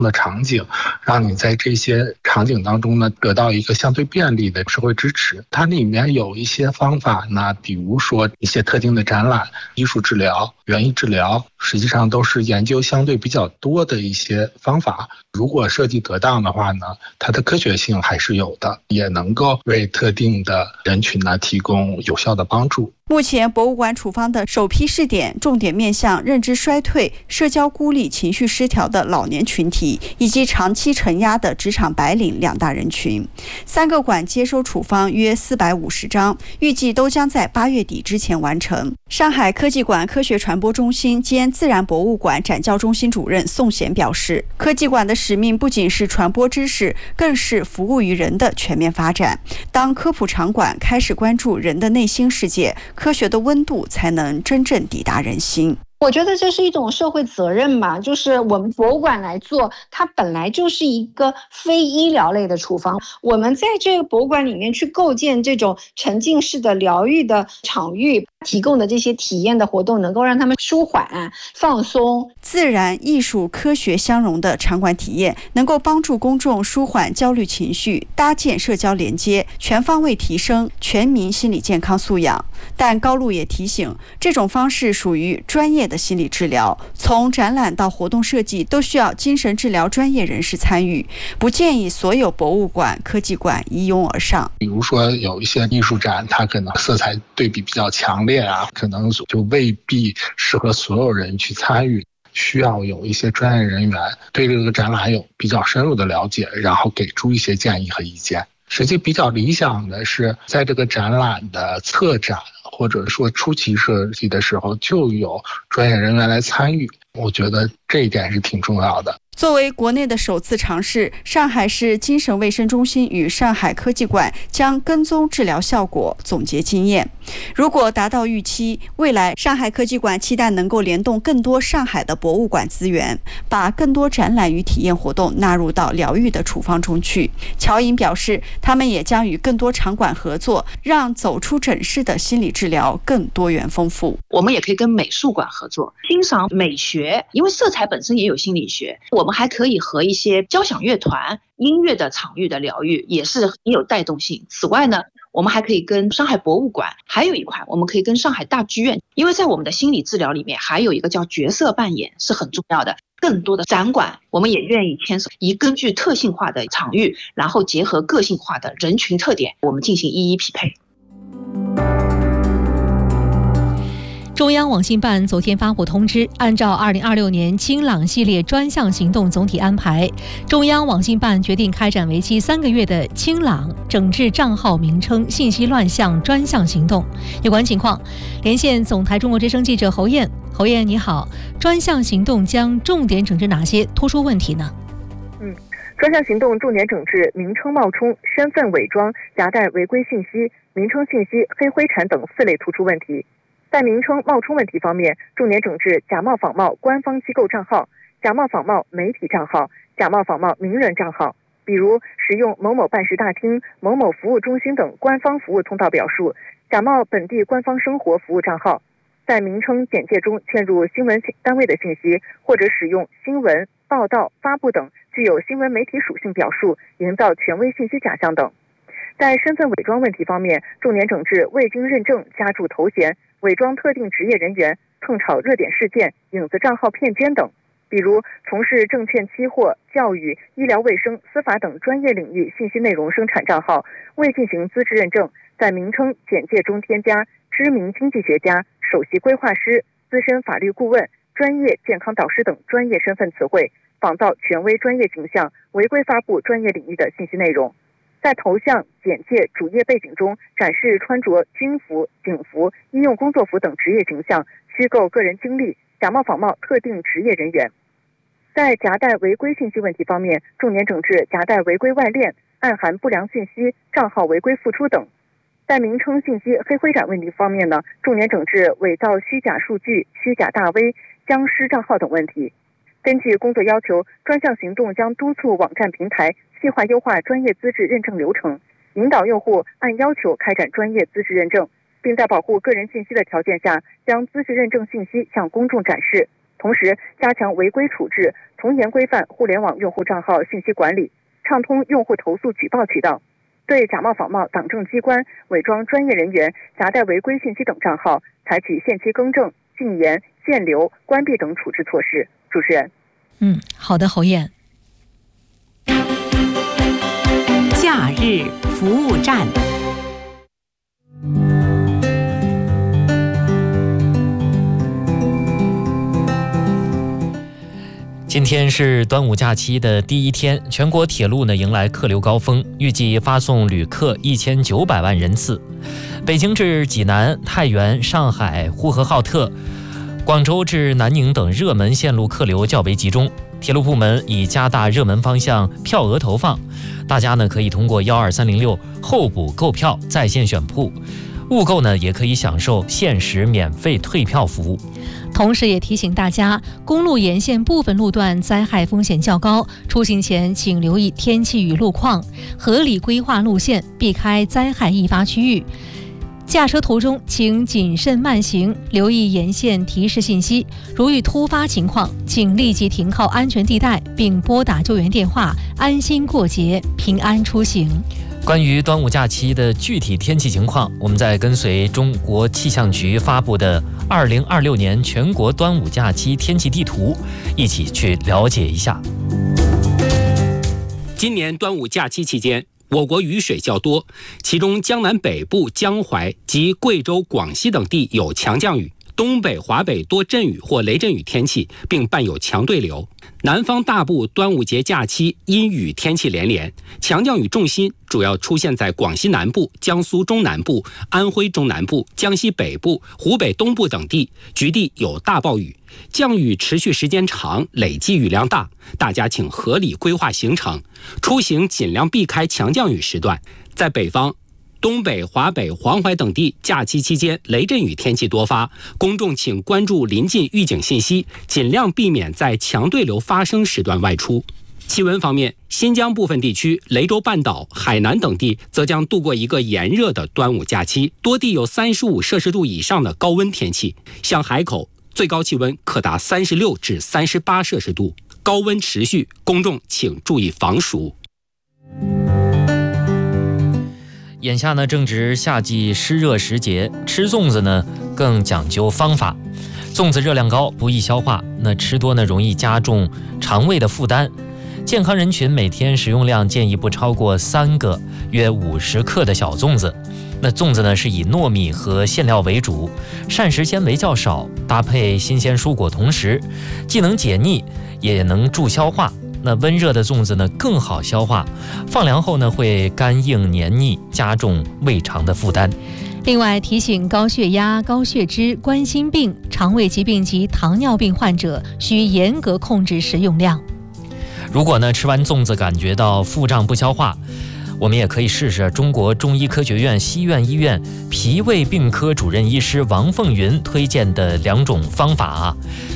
的场景，让你在这些场景当中呢得到一个相对便利的社会支持。它里面有一些方法呢，比如说一些特定的展览、艺术治疗、园艺治疗，实际上都是研究相对比较多的一些方法。如果设计得当的话呢，它的科学性还是有的，也能够为特定的人群呢提供有效的帮助。 目前博物馆处方的首批试点重点面向认知衰退、社交孤立、情绪失调的老年群体，以及长期承压的职场白领两大人群。3个馆接收处方约450张，预计都将在8月底之前完成。上海科技馆科学传播中心兼自然博物馆展教中心主任宋贤表示，科技馆的使命不仅是传播知识，更是服务于人的全面发展。当科普场馆开始关注人的内心世界，科学的温度才能真正抵达人心。 我觉得这是一种社会责任吧，就是我们博物馆来做，它本来就是一个非医疗类的处方，我们在这个博物馆里面去构建这种沉浸式的疗愈的场域，提供的这些体验的活动能够让他们舒缓放松。 自然、艺术、科学相融的场馆体验能够帮助公众舒缓焦虑情绪，搭建社交连接，全方位提升全民心理健康素养。但高露也提醒，这种方式属于专业的心理治疗，从展览到活动设计都需要精神治疗专业人士参与，不建议所有博物馆、科技馆一拥而上。 比如说有一些艺术展，它可能色彩对比比较强烈可能就未必适合所有人去参与，需要有一些专业人员对这个展览有比较深入的了解，然后给出一些建议和意见。实际比较理想的是，在这个展览的策展或者说初期设计的时候，就有专业人员来参与，我觉得这一点是挺重要的。 作为国内的首次尝试，上海市精神卫生中心与上海科技馆将跟踪治疗效果，总结经验。如果达到预期，未来上海科技馆期待能够联动更多上海的博物馆资源，把更多展览与体验活动纳入到疗愈的处方中去。乔颖表示，他们也将与更多场馆合作，让走出诊室的心理治疗更多元丰富。 我们也可以跟美术馆合作，欣赏美学，因为色彩本身也有心理学。我们还可以和一些交响乐团、音乐的场域的疗愈也有带动性。此外呢，我们还可以跟上海博物馆，还有一块我们可以跟上海大剧院，因为在我们的心理治疗里面还有一个叫角色扮演是很重要的。更多的展馆我们也愿意牵手，以根据特性化的场域，然后结合个性化的人群特点，我们进行一一匹配。 中央网信办昨天发布通知，按照2026年清朗系列专项行动总体安排，中央网信办决定开展为期3个月的清朗整治账号名称信息乱象专项行动。有关情况，连线总台中国之声记者侯燕。侯燕你好，专项行动将重点整治哪些突出问题呢？ 专项行动重点整治名称冒充、身份伪装、夹带违规信息、名称信息黑灰产等4类突出问题。在名称冒充问题方面，重点整治假冒仿冒官方机构账号、假冒仿冒媒体账号、假冒仿冒名人账号，比如使用某某办事大厅、某某服务中心等官方服务通道表述，假冒本地官方生活服务账号，在名称简介中嵌入新闻单位的信息，或者使用新闻、报道、发布等具有新闻媒体属性表述，营造权威信息假象等。在身份伪装问题方面，重点整治未经认证加注头衔、伪装特定职业人员、蹭炒热点事件、影子账号骗捐等。比如从事证券期货、教育、医疗卫生、司法等专业领域信息内容生产账号，未进行资质认证，在名称简介中添加知名经济学家、首席规划师、资深法律顾问、专业健康导师等专业身份词汇，仿造权威专业形象，违规发布专业领域的信息内容。在头像、简介、主页背景中展示穿着军服、警服、医用工作服等职业形象，虚构个人经历，假冒仿冒特定职业人员。在夹带违规信息问题方面，重点整治夹带违规外链、暗含不良信息、账号违规复出等。在名称信息黑灰产问题方面呢，重点整治伪造虚假数据、虚假大 V、僵尸账号等问题。根据工作要求，专项行动将督促网站平台细化优化专业资质认证流程，引导用户按要求开展专业资质认证，并在保护个人信息的条件下，将资质认证信息向公众展示。 同时加强违规处置，从严规范互联网用户账号信息管理，畅通用户投诉举报渠道，对假冒仿冒党政机关、伪装专业人员、夹带违规信息等账号采取限期更正、禁言、限流、关闭等处置措施。主持人。 好的，侯燕。 假日服务站。 今天是端午假期的第一天，全国铁路呢迎来客流高峰，预计发送旅客1900万人次。北京至济南、太原、上海、呼和浩特、广州至南宁等热门线路客流较为集中。铁路部门已加大热门方向票额投放，大家呢可以通过12306候补购票在线选铺，误购呢也可以享受限时免费退票服务。 同时也提醒大家，公路沿线部分路段灾害风险较高，出行前请留意天气与路况，合理规划路线，避开灾害易发区域。驾车途中请谨慎慢行，留意沿线提示信息，如遇突发情况，请立即停靠安全地带，并拨打救援电话，安心过节，平安出行。 关于端午假期的具体天气情况，我们再跟随中国气象局发布的2026年全国端午假期天气地图，一起去了解一下。 今年端午假期期间，我国雨水较多，其中江南北部、江淮及贵州、广西等地有强降雨，东北、华北多阵雨或雷阵雨天气，并伴有强对流。南方大部端午节假期阴雨天气连连，强降雨重心主要出现在广西南部、江苏中南部、安徽中南部、江西北部、湖北东部等地，局地有大暴雨。降雨持续时间长，累计雨量大，大家请合理规划行程，出行尽量避开强降雨时段。在北方，东北、华北、黄淮等地假期期间雷阵雨天气多发，公众请关注临近预警信息，尽量避免在强对流发生时段外出。气温方面，新疆部分地区、雷州半岛、海南等地则将度过一个炎热的端午假期，多地有35摄氏度以上的高温天气，像海口最高气温可达36至38摄氏度，高温持续，公众请注意防暑。 眼下呢正值夏季湿热时节，吃粽子呢更讲究方法。粽子热量高，不易消化，那吃多呢容易加重肠胃的负担。健康人群每天食用量建议不超过3个约50克的小粽子。那粽子呢是以糯米和馅料为主，膳食纤维较少，搭配新鲜蔬果同食，既能解腻也能助消化。那温热的粽子呢更好消化，放凉后呢会干硬黏腻，加重胃肠的负担。 另外提醒高血压、高血脂、冠心病、肠胃疾病及糖尿病患者需严格控制食用量。 如果呢吃完粽子感觉到腹胀不消化，我们也可以试试中国中医科学院西苑医院脾胃病科主任医师王凤云推荐的2种方法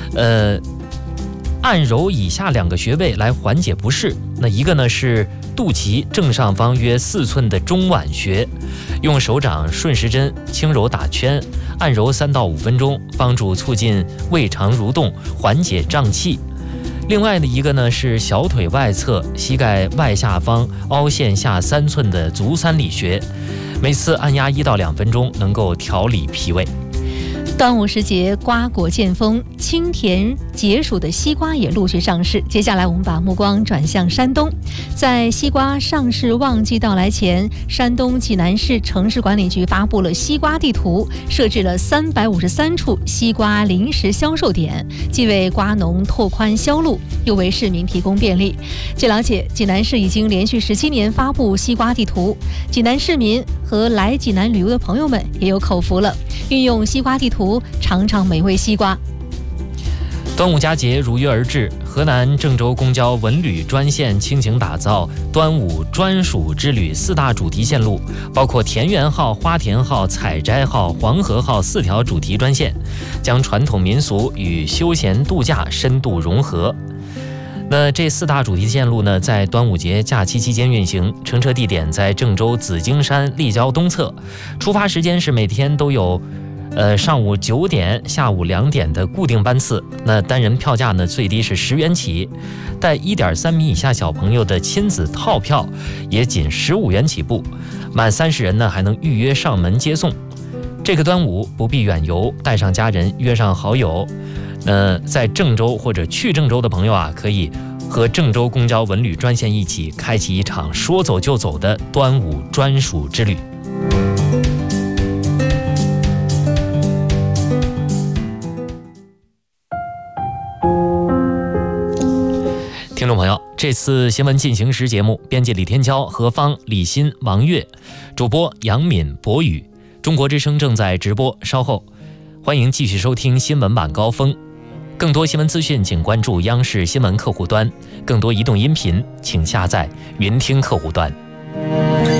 按揉以下2个穴位来缓解不适。那一个呢是肚脐正上方约4寸的中脘穴，用手掌顺时针轻揉打圈，按揉3到5分钟，帮助促进胃肠蠕动，缓解胀气。另外的一个呢是小腿外侧膝盖外下方凹陷下3寸的足三里穴，每次按压1到2分钟，能够调理脾胃。 端午时节，瓜果见丰，清甜解暑的西瓜也陆续上市。接下来我们把目光转向山东，在西瓜上市旺季到来前，山东济南市城市管理局发布了西瓜地图，设置了353处西瓜临时销售点，既为瓜农拓宽销路，又为市民提供便利。据了解，济南市已经连续17年发布西瓜地图，济南市民和来济南旅游的朋友们也有口福了，运用西瓜地图尝尝美味西瓜。 端午佳节如约而至，河南郑州公交文旅专线倾情打造端午专属之旅4大主题线路，包括田园号、花田号、采摘号、黄河号4条主题专线，将传统民俗与休闲度假深度融合。那这4大主题线路呢，在端午节假期期间运行，乘车地点在郑州紫荆山立交东侧，出发时间是每天都有上午9点、下午2点的固定班次，那单人票价呢最低是10元起，带1.3米以下小朋友的亲子套票也仅15元起步，满30人呢还能预约上门接送。这个端午不必远游，带上家人，约上好友。在郑州或者去郑州的朋友啊，可以和郑州公交文旅专线一起开启一场说走就走的端午专属之旅。听众朋友，这次新闻进行时节目，编辑李天骄、何芳、李欣、王悦，主播杨敏、博宇。中国之声正在直播，稍后欢迎继续收听新闻晚高峰。更多新闻资讯，请关注央视新闻客户端；更多移动音频，请下载云听客户端。